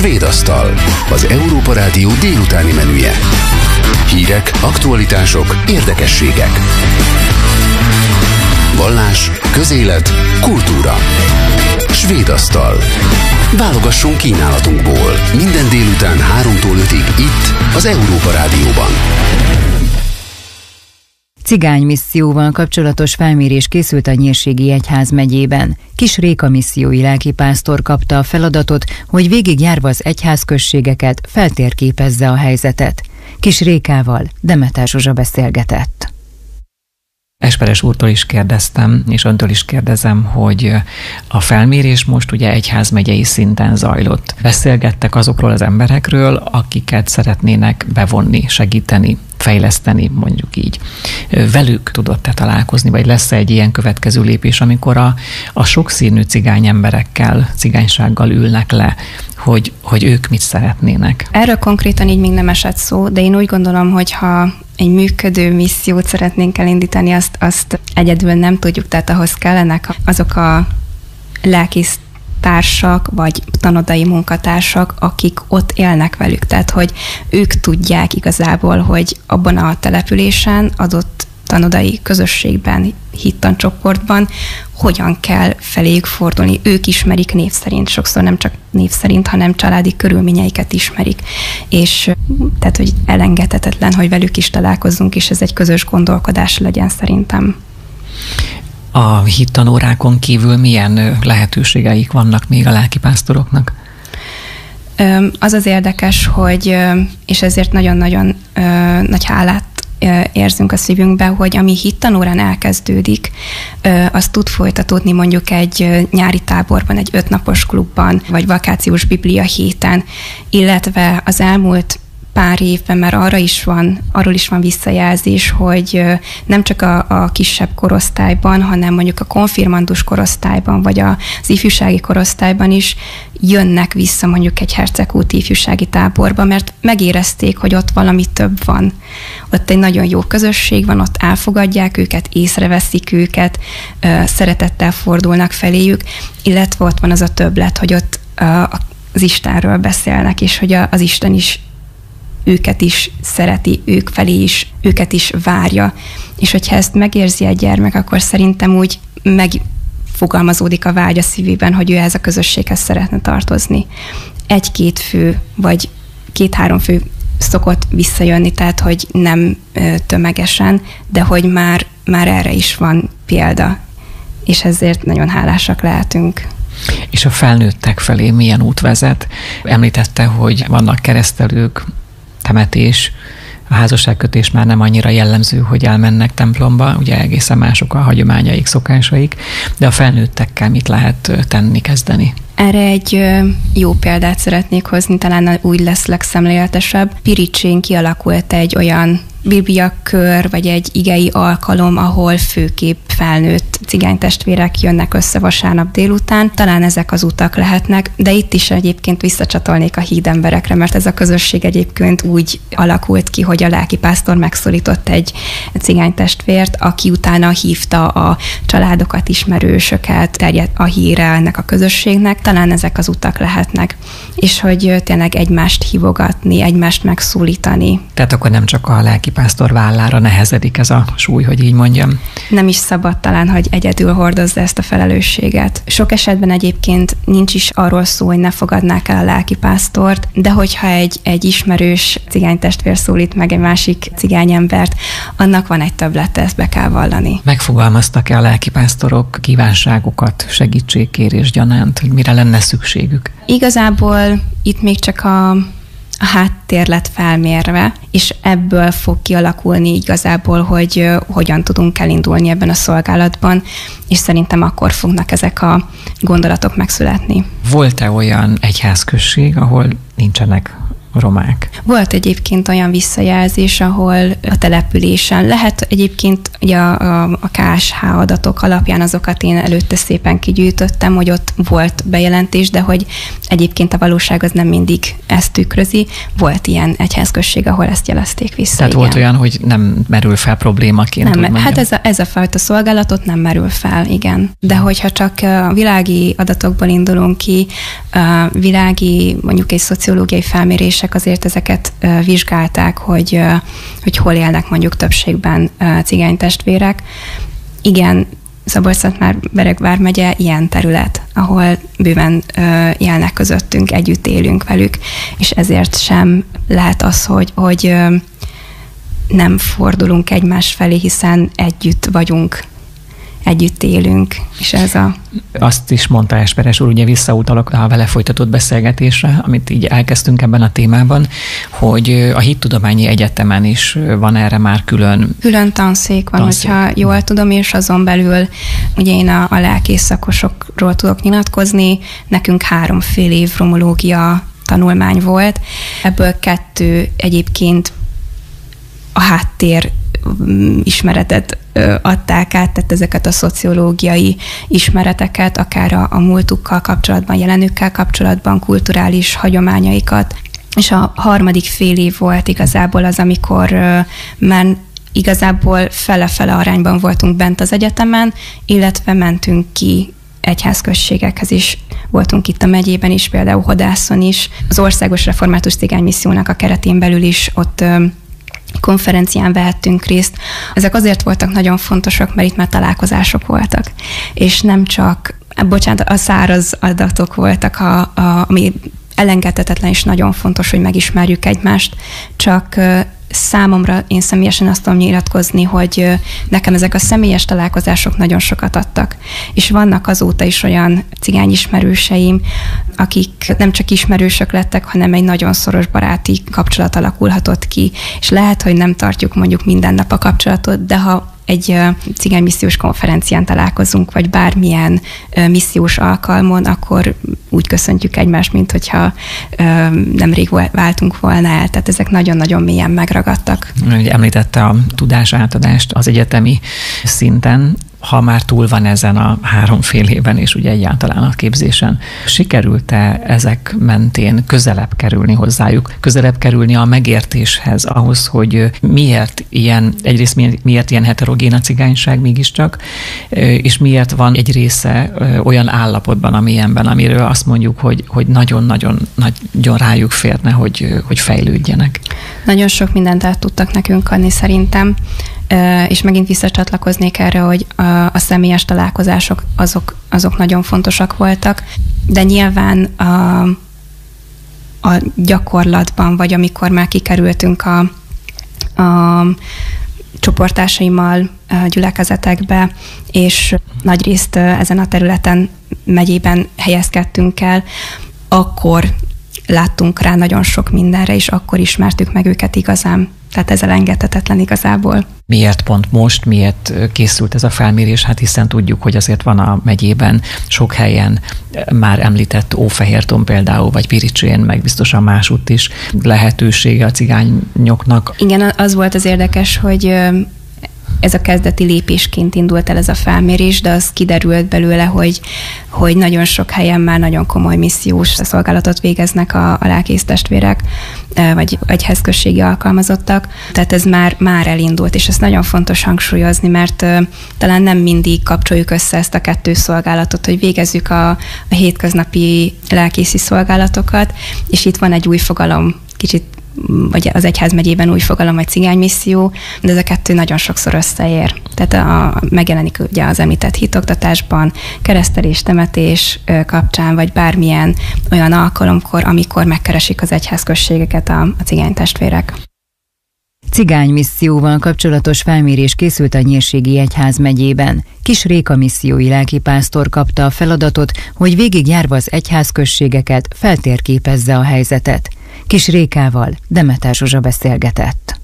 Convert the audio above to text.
Svéd asztal, az Európa Rádió délutáni menüje. Hírek, aktualitások, érdekességek. Vallás, közélet, kultúra. Svéd asztal. Válogassunk kínálatunkból. Minden délután 3-tól 5-ig itt, az Európa Rádióban. Cigánymisszióval kapcsolatos felmérés készült a Nyírségi Egyházmegyében. Kis Réka missziói lelkipásztor kapta a feladatot, hogy végigjárva az egyházközségeket feltérképezze a helyzetet. Kis Rékával Demeter Zsuzsa beszélgetett. Esperes úrtól is kérdeztem, és öntől is kérdezem, hogy a felmérés most ugye egyházmegyei szinten zajlott. Beszélgettek azokról az emberekről, akiket szeretnének bevonni, segíteni, fejleszteni, mondjuk így. Velük tudott-e találkozni, vagy lesz-e egy ilyen következő lépés, amikor a sokszínű cigány emberekkel, cigánysággal ülnek le, hogy ők mit szeretnének? Erről konkrétan így még nem esett szó, de én úgy gondolom, hogy ha egy működő missziót szeretnénk elindítani, azt egyedül nem tudjuk, tehát ahhoz kellenek azok a lelkész társak, vagy tanodai munkatársak, akik ott élnek velük. Tehát, hogy ők tudják igazából, hogy abban a településen, adott tanodai közösségben, hittancsoportban hogyan kell feléjük fordulni. Ők ismerik név szerint, sokszor nem csak név szerint, hanem családi körülményeiket ismerik. És tehát, hogy elengedhetetlen, hogy velük is találkozzunk, és ez egy közös gondolkodás legyen szerintem. A hittanórákon kívül milyen lehetőségeik vannak még a lelkipásztoroknak? Az az érdekes, hogy, és ezért nagyon-nagyon nagy hálát érzünk a szívünkbe, hogy ami hittanórán elkezdődik, az tud folytatódni mondjuk egy nyári táborban, egy 5 napos klubban, vagy vakációs biblia héten, illetve az elmúlt pár évben már arról is van visszajelzés, hogy nem csak a kisebb korosztályban, hanem mondjuk a konfirmandus korosztályban, vagy az ifjúsági korosztályban is jönnek vissza mondjuk egy Hercegkúti ifjúsági táborba, mert megérezték, hogy ott valami több van. Ott egy nagyon jó közösség van, ott elfogadják őket, észreveszik őket, szeretettel fordulnak feléjük, illetve ott van az a többlet, hogy ott az Istenről beszélnek, és hogy az Isten is őket is szereti, ők felé is, őket is várja. És hogyha ezt megérzi egy gyermek, akkor szerintem úgy megfogalmazódik a vágy a szívében, hogy ő ehhez a közösséghez szeretne tartozni. 1-2 fő, vagy 2-3 fő szokott visszajönni, tehát hogy nem tömegesen, de hogy már erre is van példa. És ezért nagyon hálásak lehetünk. És a felnőttek felé milyen út vezet? Említette, hogy vannak keresztelők, temetés, a házasságkötés már nem annyira jellemző, hogy elmennek templomba, ugye egészen mások a hagyományaik, szokásaik, de a felnőttekkel mit lehet tenni, kezdeni? Erre egy jó példát szeretnék hozni, talán úgy lesz legszemléletesebb. Piricsén kialakult egy olyan bibliakör, vagy egy igei alkalom, ahol főképp felnőtt cigánytestvérek jönnek össze vasárnap délután. Talán ezek az utak lehetnek, de itt is egyébként visszacsatolnék a hídemberekre, mert ez a közösség egyébként úgy alakult ki, hogy a lelkipásztor megszólított egy cigánytestvért, aki utána hívta a családokat, ismerősöket, terjedt a híre ennek a közösségnek. Talán ezek az utak lehetnek, és hogy tényleg egymást hívogatni, egymást megszólítani. Tehát akkor nem csak a lelkipásztor vállára nehezedik ez a súly, hogy így mondjam. Nem is szabad talán, hogy egyedül hordozza ezt a felelősséget. Sok esetben egyébként nincs is arról szó, hogy ne fogadnák el a lelkipásztort, de hogyha egy ismerős cigánytestvér szólít meg egy másik cigányembert, annak van egy többlete, ezt be kell vallani. Megfogalmaztak-e a lelkipásztorok kívánságukat, segítségkérés gyanánt, hogy mire lenne szükségük? Igazából itt még csak a háttér lett felmérve, és ebből fog kialakulni igazából, hogy hogyan tudunk elindulni ebben a szolgálatban, és szerintem akkor fognak ezek a gondolatok megszületni. Volt-e olyan egyházközség, ahol nincsenek romák? Volt egyébként olyan visszajelzés, ahol a településen lehet egyébként ugye a KSH adatok alapján azokat én előtte szépen kigyűjtöttem, hogy ott volt bejelentés, de hogy egyébként a valóság az nem mindig ezt tükrözi. Volt ilyen egyházközség, ahol ezt jelezték vissza. Tehát igen. volt olyan, hogy nem merül fel problémaként? Nem, hát ez a fajta szolgálatot nem merül fel, igen. De hogyha csak a világi adatokból indulunk ki, világi, mondjuk egy szociológiai felmérések azért ezeket vizsgálták, hogy hol élnek mondjuk többségben cigánytestvérek. Igen, Szabolcs-Szatmár-Bereg vármegye ilyen terület, ahol bőven élnek közöttünk, együtt élünk velük, és ezért sem lehet az, hogy nem fordulunk egymás felé, hiszen együtt vagyunk, együtt élünk, és ez a... Azt is mondta Esperes úr, ugye visszautalok a vele folytatott beszélgetésre, amit így elkezdtünk ebben a témában, hogy a Hittudományi Egyetemen is van erre már külön tanszék van, hogyha jól tudom, és azon belül ugye én a lelkész szakosokról tudok nyilatkozni, nekünk 3 fél év romológia tanulmány volt, ebből 2 egyébként a háttér ismeretet adták át, tehát ezeket a szociológiai ismereteket, akár a múltukkal kapcsolatban, jelenükkel kapcsolatban, kulturális hagyományaikat. És a 3. fél év volt igazából az, amikor már igazából fele-fele arányban voltunk bent az egyetemen, illetve mentünk ki egyházközségekhez is. Voltunk itt a megyében is, például Hodászon is. Az Országos Református Cigánymissziónak a keretén belül is ott konferencián vehettünk részt. Ezek azért voltak nagyon fontosak, mert itt már találkozások voltak. És nem csak, a száraz adatok voltak, ami elengedhetetlen és nagyon fontos, hogy megismerjük egymást, csak számomra én személyesen azt tudom nyilatkozni, hogy nekem ezek a személyes találkozások nagyon sokat adtak. És vannak azóta is olyan cigányismerőseim, akik nem csak ismerősök lettek, hanem egy nagyon szoros baráti kapcsolat alakulhatott ki. És lehet, hogy nem tartjuk mondjuk minden nap a kapcsolatot, de ha egy cigánymissziós konferencián találkozunk, vagy bármilyen missziós alkalmon, akkor úgy köszöntjük egymást, mint hogyha nemrég váltunk volna el. Tehát ezek nagyon-nagyon mélyen megragadtak. Említette a tudásátadást az egyetemi szinten. Ha már túl van ezen a 3 fél éven, és ugye egyáltalán a képzésen, sikerült-e ezek mentén közelebb kerülni hozzájuk, közelebb kerülni a megértéshez, ahhoz, hogy egyrészt miért ilyen heterogén a cigányság mégiscsak, és miért van egy része olyan állapotban, amilyenben, amiről azt mondjuk, hogy nagyon-nagyon rájuk férne, hogy fejlődjenek. Nagyon sok mindent át tudtak nekünk adni szerintem, és megint visszacsatlakoznék erre, hogy a személyes találkozások azok nagyon fontosak voltak, de nyilván a gyakorlatban, vagy amikor már kikerültünk a csoporttársaimmal gyülekezetekbe, és nagyrészt ezen a területen, megyében helyezkedtünk el, akkor láttunk rá nagyon sok mindenre, és akkor ismertük meg őket igazán. Tehát ez elengedhetetlen igazából. Miért pont most, miért készült ez a felmérés? Hát hiszen tudjuk, hogy azért van a megyében sok helyen már említett Ófehérton például, vagy Piricsén, meg biztosan másutt is lehetősége a cigányoknak. Igen, az volt az érdekes, hogy ez a kezdeti lépésként indult el ez a felmérés, de az kiderült belőle, hogy nagyon sok helyen már nagyon komoly missziós szolgálatot végeznek a lelkésztestvérek, vagy egyházközségi alkalmazottak. Tehát ez már elindult, és ezt nagyon fontos hangsúlyozni, mert talán nem mindig kapcsoljuk össze ezt a 2 szolgálatot, hogy végezzük a hétköznapi lelkészi szolgálatokat, és itt van egy új fogalom, kicsit vagy az egyházmegyében új fogalom, vagy cigánymisszió, de ez a 2 nagyon sokszor összeér. Tehát megjelenik ugye az említett hitoktatásban, keresztelés, temetés kapcsán, vagy bármilyen olyan alkalomkor, amikor megkeresik az egyházközségeket a cigánytestvérek. Cigánymisszióval kapcsolatos felmérés készült a Nyírségi Egyházmegyében. Kis Réka missziói lelkipásztor kapta a feladatot, hogy végigjárva az egyházközségeket feltérképezze a helyzetet. Kis Rékával Demeter Zsuzsa beszélgetett.